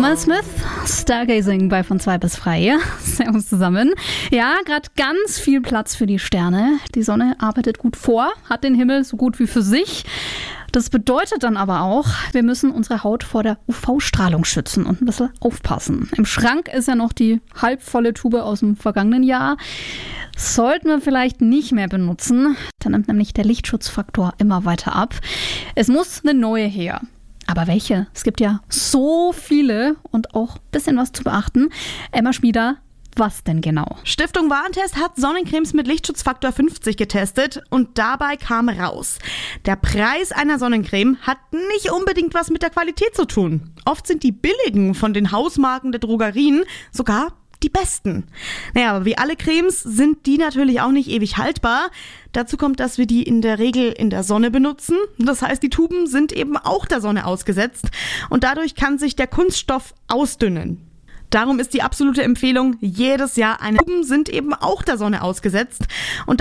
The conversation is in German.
Summer Smith, Stargazing bei von 2 bis frei. Servus zusammen. Ja, gerade ganz viel Platz für die Sterne. Die Sonne arbeitet gut vor, hat den Himmel so gut wie für sich. Das bedeutet dann aber auch, wir müssen unsere Haut vor der UV-Strahlung schützen und ein bisschen aufpassen. Im Schrank ist ja noch die halbvolle Tube aus dem vergangenen Jahr. Sollten wir vielleicht nicht mehr benutzen. Da nimmt nämlich der Lichtschutzfaktor immer weiter ab. Es muss eine neue her. Aber welche? Es gibt ja so viele und auch ein bisschen was zu beachten. Emma Schmieder, was denn genau? Stiftung Warentest hat Sonnencremes mit Lichtschutzfaktor 50 getestet und dabei kam raus: Der Preis einer Sonnencreme hat nicht unbedingt was mit der Qualität zu tun. Oft sind die billigen von den Hausmarken der Drogerien sogar die besten. Naja, aber wie alle Cremes sind die natürlich auch nicht ewig haltbar. Dazu kommt, dass wir die in der Regel in der Sonne benutzen. Das heißt, die Tuben sind eben auch der Sonne ausgesetzt und dadurch kann sich der Kunststoff ausdünnen. Darum ist die absolute Empfehlung, jedes Jahr Tuben sind eben auch der Sonne ausgesetzt und